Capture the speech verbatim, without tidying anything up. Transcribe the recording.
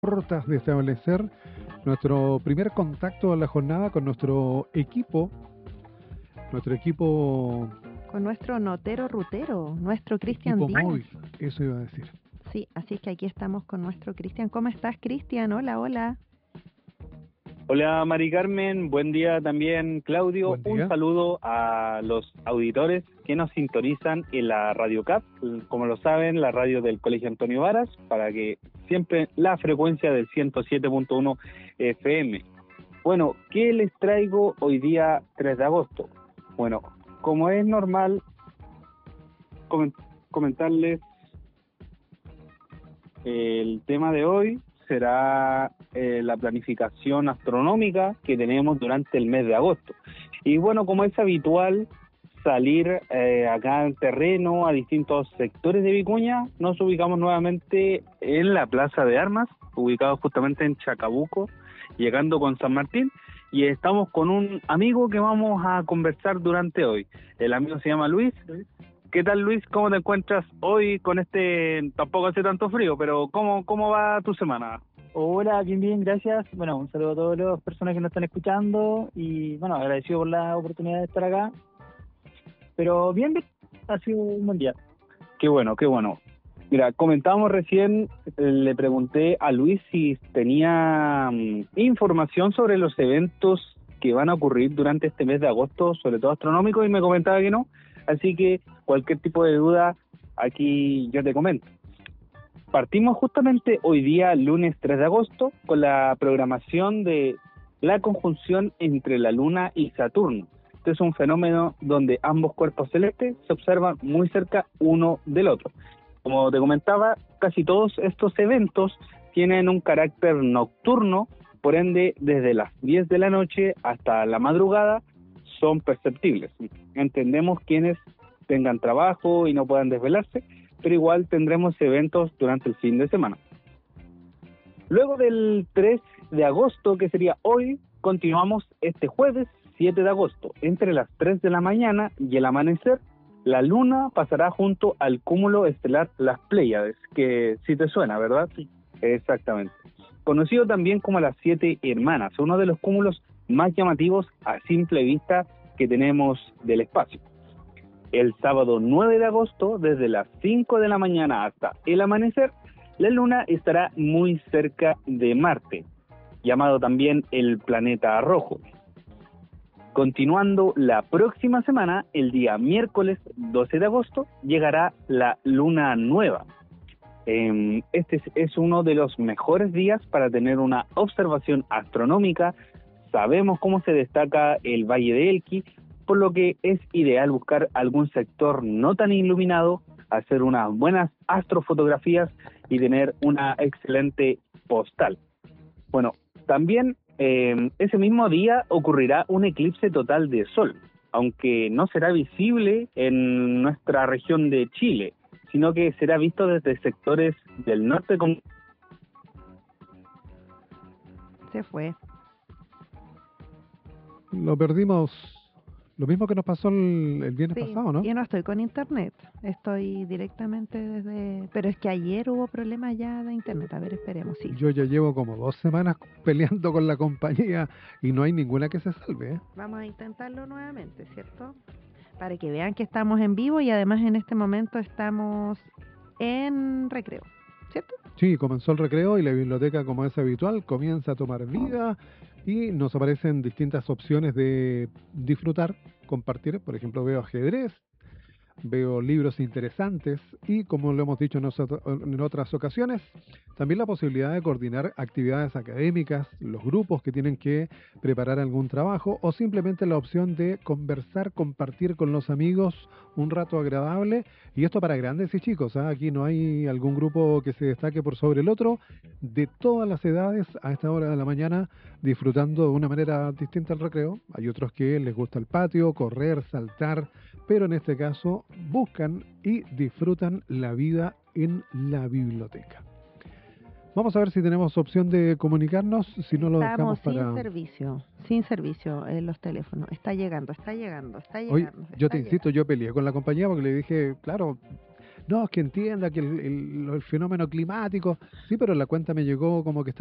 cortas de establecer nuestro primer contacto a la jornada con nuestro equipo, nuestro equipo, Con nuestro notero rutero, nuestro Cristian equipo Díaz. móvil, eso iba a decir. Sí, así es que aquí estamos con nuestro Cristian. ¿Cómo estás, Cristian? Hola, hola. Hola Mari Carmen, buen día también Claudio, Buen día. un saludo a los auditores que nos sintonizan en la Radio C A P, como lo saben, la radio del Colegio Antonio Varas, para que siempre la frecuencia del ciento siete punto uno F M. Bueno, ¿qué les traigo hoy día tres de agosto? Bueno, como es normal, comentarles el tema de hoy será eh, la planificación astronómica que tenemos durante el mes de agosto. Y bueno, como es habitual salir eh, acá en terreno a distintos sectores de Vicuña, nos ubicamos nuevamente en la Plaza de Armas, ubicado justamente en Chacabuco, llegando con San Martín, y estamos con un amigo que vamos a conversar durante hoy. El amigo se llama Luis. ¿Qué tal, Luis? ¿Cómo te encuentras hoy con este, tampoco hace tanto frío, pero cómo, cómo va tu semana? Hola, bien, bien, gracias. Bueno, un saludo a todas las personas que nos están escuchando y, bueno, agradecido por la oportunidad de estar acá. Pero bien, bien, ha sido un buen día. Qué bueno, qué bueno. Mira, comentábamos recién, eh, le pregunté a Luis si tenía um, información sobre los eventos que van a ocurrir durante este mes de agosto, sobre todo astronómicos, y me comentaba que no. Así que cualquier tipo de duda, aquí yo te comento. Partimos justamente hoy día, lunes tres de agosto, con la programación de la conjunción entre la Luna y Saturno. Este es un fenómeno donde ambos cuerpos celestes se observan muy cerca uno del otro. Como te comentaba, casi todos estos eventos tienen un carácter nocturno, por ende, desde las diez de la noche hasta la madrugada son perceptibles. Entendemos quienes tengan trabajo y no puedan desvelarse, pero igual tendremos eventos durante el fin de semana. Luego del tres de agosto, que sería hoy, continuamos este jueves siete de agosto. Entre las tres de la mañana y el amanecer, la luna pasará junto al cúmulo estelar Las Pléyades, que sí te suena, ¿verdad? Sí. Exactamente. Conocido también como las Siete Hermanas, uno de los cúmulos más llamativos a simple vista que tenemos del espacio. El sábado nueve de agosto, desde las cinco de la mañana hasta el amanecer, la luna estará muy cerca de Marte, llamado también el planeta rojo. Continuando la próxima semana, el día miércoles doce de agosto, llegará la luna nueva. Este es uno de los mejores días para tener una observación astronómica. Sabemos cómo se destaca el Valle de Elqui, por lo que es ideal buscar algún sector no tan iluminado, hacer unas buenas astrofotografías y tener una excelente postal. Bueno, también eh, ese mismo día ocurrirá un eclipse total de sol, aunque no será visible en nuestra región de Chile, sino que será visto desde sectores del norte. Con... Se fue. Lo perdimos, lo mismo que nos pasó el, el viernes Sí, pasado, ¿no? y no estoy con internet, estoy directamente desde... Pero es que ayer hubo problemas ya de internet, a ver, esperemos, sí. Yo ya llevo como dos semanas peleando con la compañía y no hay ninguna que se salve, ¿eh? Vamos a intentarlo nuevamente, ¿cierto? Para que vean que estamos en vivo y además en este momento estamos en recreo, ¿cierto? Sí, comenzó el recreo y la biblioteca, como es habitual, comienza a tomar vida y nos aparecen distintas opciones de disfrutar, compartir. Por ejemplo, veo ajedrez, veo libros interesantes y, como lo hemos dicho en, nosotros, en otras ocasiones, también la posibilidad de coordinar actividades académicas, los grupos que tienen que preparar algún trabajo o simplemente la opción de conversar, compartir con los amigos un rato agradable, y esto para grandes y chicos, ¿eh? Aquí no hay algún grupo que se destaque por sobre el otro, de todas las edades a esta hora de la mañana disfrutando de una manera distinta el recreo. Hay otros que les gusta el patio, correr, saltar, pero en este caso buscan y disfrutan la vida en la biblioteca. Vamos a ver si tenemos opción de comunicarnos, si no lo dejamos Estamos sin para... servicio, sin servicio en los teléfonos. Está llegando, está llegando, está Hoy, llegando. yo está te insisto, llegando. yo peleé con la compañía porque le dije, claro, no, es que entienda que el, el- el fenómeno climático, sí, pero la cuenta me llegó como que